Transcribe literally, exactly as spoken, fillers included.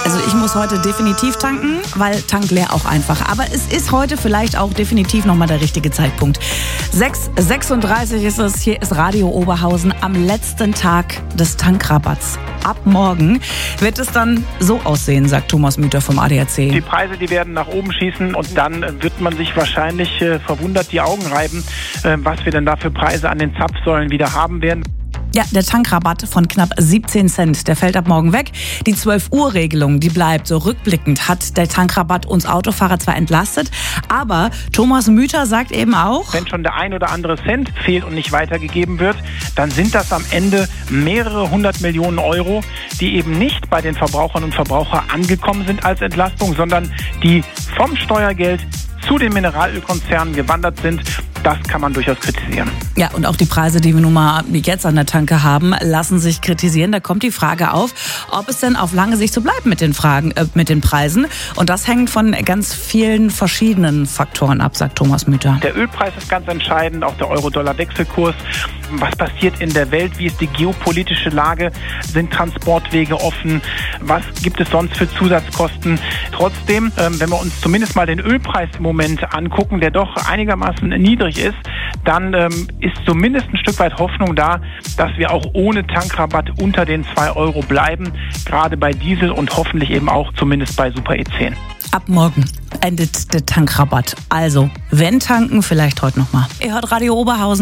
Also ich muss heute definitiv tanken, weil Tank leer auch einfach. Aber es ist heute vielleicht auch definitiv nochmal der richtige Zeitpunkt. sechs Uhr sechsunddreißig ist es, hier ist Radio Oberhausen am letzten Tag des Tankrabatts. Ab morgen wird es dann so aussehen, sagt Thomas Müther vom A D A C. Die Preise, die werden nach oben schießen und dann wird man sich wahrscheinlich äh, verwundert die Augen reiben, äh, was wir denn da für Preise an den Zapfsäulen wieder haben werden. Ja, der Tankrabatt von knapp siebzehn Cent, der fällt ab morgen weg. Die zwölf Uhr Regelung, die bleibt. So rückblickend hat der Tankrabatt uns Autofahrer zwar entlastet, aber Thomas Müther sagt eben auch, wenn schon der ein oder andere Cent fehlt und nicht weitergegeben wird, dann sind das am Ende mehrere hundert Millionen Euro, die eben nicht bei den Verbrauchern und Verbrauchern angekommen sind als Entlastung, sondern die vom Steuergeld zu den Mineralölkonzernen gewandert sind. Das kann man durchaus kritisieren. Ja, und auch die Preise, die wir nun mal jetzt an der Tanke haben, lassen sich kritisieren. Da kommt die Frage auf, ob es denn auf lange Sicht so bleibt mit den Fragen, äh, mit den Preisen. Und das hängt von ganz vielen verschiedenen Faktoren ab, sagt Thomas Müther. Der Ölpreis ist ganz entscheidend, auch der Euro-Dollar-Wechselkurs. Was passiert in der Welt? Wie ist die geopolitische Lage? Sind Transportwege offen? Was gibt es sonst für Zusatzkosten? Trotzdem, ähm, wenn wir uns zumindest mal den Ölpreis im Moment angucken, der doch einigermaßen niedrig ist, dann ähm, ist zumindest ein Stück weit Hoffnung da, dass wir auch ohne Tankrabatt unter den zwei Euro bleiben, gerade bei Diesel und hoffentlich eben auch zumindest bei Super E zehn. Ab morgen endet der Tankrabatt. Also, wenn tanken, vielleicht heute noch mal. Ihr hört Radio Oberhausen.